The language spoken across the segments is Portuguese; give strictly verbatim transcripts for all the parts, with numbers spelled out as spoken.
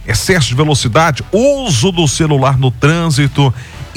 excesso de velocidade, uso do celular no trânsito,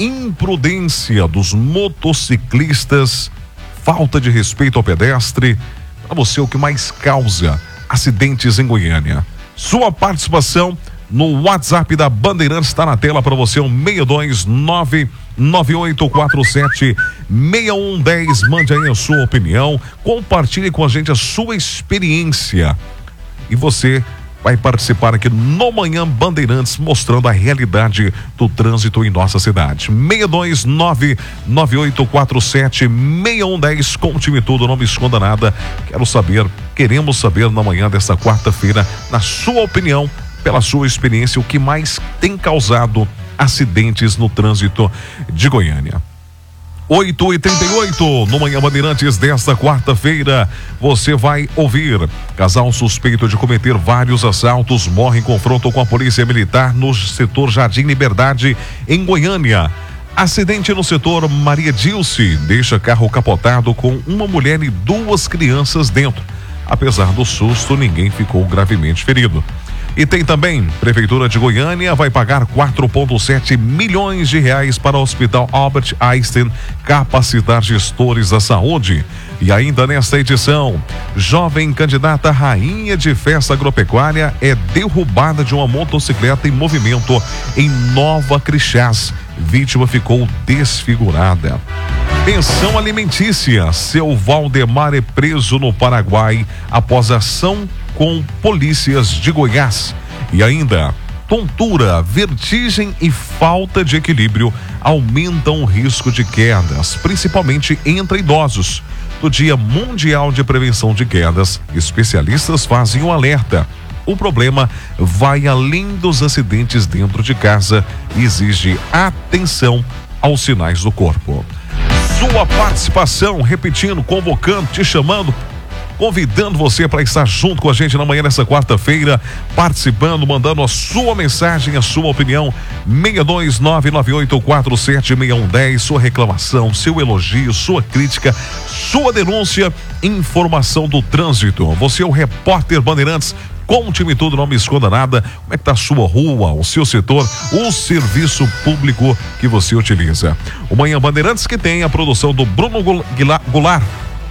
imprudência dos motociclistas, falta de respeito ao pedestre. Para você, o que mais causa acidentes em Goiânia? Sua participação no WhatsApp da Bandeirantes está na tela para você, um seis dois nove nove oito quatro sete seis um um zero. Mande aí a sua opinião, compartilhe com a gente a sua experiência e você vai participar aqui no Manhã Bandeirantes, mostrando a realidade do trânsito em nossa cidade. seis dois nove nove oito quatro sete seis um um zero. Conte-me tudo, não me esconda nada. Quero saber, queremos saber na manhã desta quarta-feira, na sua opinião, pela sua experiência, o que mais tem causado acidentes no trânsito de Goiânia. oito e trinta e oito, no Manhã Bandeirantes desta quarta-feira, você vai ouvir: casal suspeito de cometer vários assaltos morre em confronto com a polícia militar no setor Jardim Liberdade, em Goiânia. Acidente no setor Maria Dilce deixa carro capotado com uma mulher e duas crianças dentro. Apesar do susto, ninguém ficou gravemente ferido. E tem também, Prefeitura de Goiânia vai pagar quatro vírgula sete milhões de reais para o Hospital Albert Einstein capacitar gestores da saúde. E ainda nesta edição, jovem candidata rainha de festa agropecuária é derrubada de uma motocicleta em movimento em Nova Crixás. Vítima ficou desfigurada. Pensão alimentícia: seu Valdemar é preso no Paraguai após ação com polícias de Goiás. E ainda, tontura, vertigem e falta de equilíbrio aumentam o risco de quedas, principalmente entre idosos. No Dia Mundial de Prevenção de Quedas, especialistas fazem um alerta. O problema vai além dos acidentes dentro de casa e exige atenção aos sinais do corpo. Sua participação, repetindo, convocando, te chamando, convidando você para estar junto com a gente na manhã dessa quarta-feira, participando, mandando a sua mensagem, a sua opinião. seis dois nove nove oito quatro sete seis um um zero. Sua reclamação, seu elogio, sua crítica, sua denúncia, informação do trânsito. Você é o repórter Bandeirantes. Conte-me tudo, não me esconda nada. Como é que tá a sua rua, o seu setor, o serviço público que você utiliza? O Manhã Bandeirantes, que tem a produção do Bruno Goulart,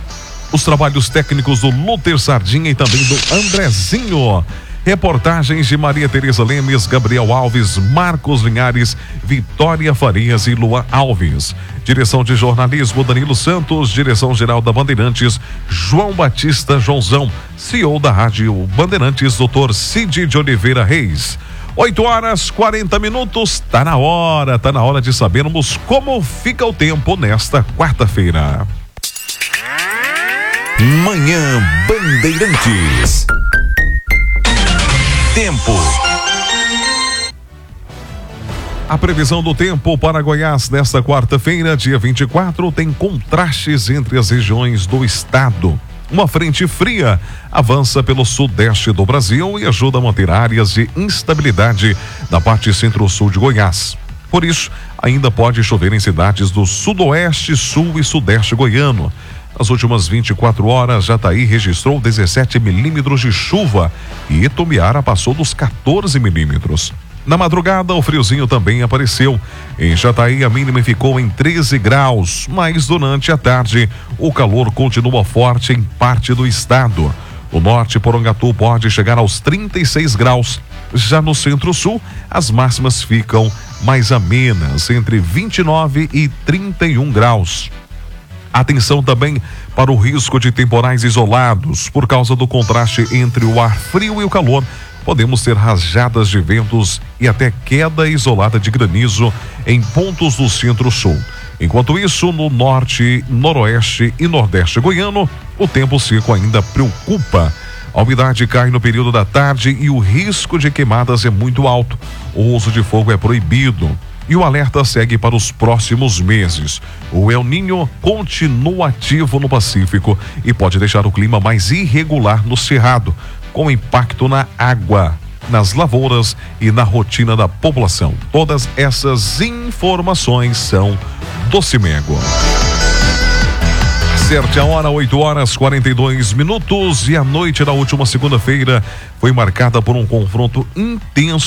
os trabalhos técnicos do Luther Sardinha e também do Andrezinho. Reportagens de Maria Tereza Lemes, Gabriel Alves, Marcos Linhares, Vitória Farias e Luan Alves. Direção de jornalismo, Danilo Santos. Direção geral da Bandeirantes, João Batista Joãozão. C E O da Rádio Bandeirantes, doutor Cid de Oliveira Reis. oito horas quarenta minutos, tá na hora, tá na hora de sabermos como fica o tempo nesta quarta-feira. Manhã Bandeirantes. Tempo. A previsão do tempo para Goiás nesta quarta-feira, dia vinte e quatro, tem contrastes entre as regiões do estado. Uma frente fria avança pelo sudeste do Brasil e ajuda a manter áreas de instabilidade na parte centro-sul de Goiás. Por isso, ainda pode chover em cidades do sudoeste, sul e sudeste goiano. Nas últimas vinte e quatro horas, Jataí registrou dezessete milímetros de chuva e Itumbiara passou dos quatorze milímetros. Na madrugada, o friozinho também apareceu. Em Jataí, a mínima ficou em treze graus, mas durante a tarde, o calor continua forte em parte do estado. No norte, Porangatu pode chegar aos trinta e seis graus. Já no centro-sul, as máximas ficam mais amenas, entre vinte e nove e trinta e um graus. Atenção também para o risco de temporais isolados. Por causa do contraste entre o ar frio e o calor, podemos ter rajadas de ventos e até queda isolada de granizo em pontos do centro-sul. Enquanto isso, no norte, noroeste e nordeste goiano, o tempo seco ainda preocupa. A umidade cai no período da tarde e o risco de queimadas é muito alto. O uso de fogo é proibido. E o alerta segue para os próximos meses. O El Niño continua ativo no Pacífico e pode deixar o clima mais irregular no Cerrado, com impacto na água, nas lavouras e na rotina da população. Todas essas informações são do Cimego. Acerte a hora, oito horas quarenta e dois minutos, e a noite da última segunda-feira foi marcada por um confronto intenso